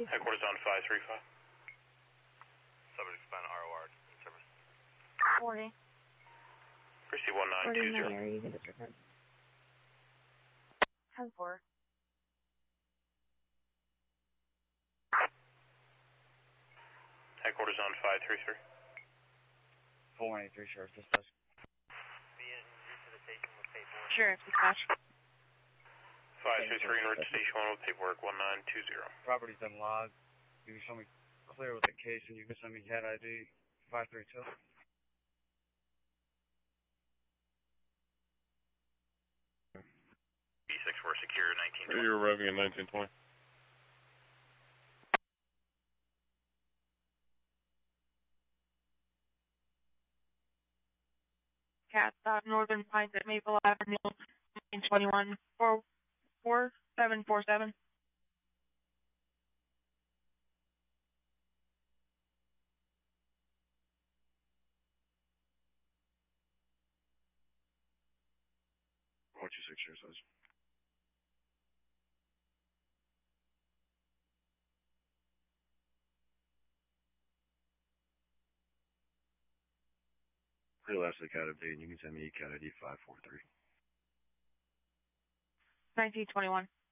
Headquarters on 535. Subject expand ROR in service. Morning. Receive 1920. Area, you can disregard. 10-4. Headquarters on 533. 483, Sheriff Dispatch. Be in route to the station with paperwork. Sheriff Dispatch. 533 en route to Station 1 with paperwork 1920. Property's been logged. You can show me clear with the case and you can send me CAD ID 532. B64 secure 1920. You're arriving at 1920. Cat Northern Pines at Maple Avenue, 1921, 44747. What you 6 years says. Real Ashley CAD ID, and you can send me CAD ID 543. 1921.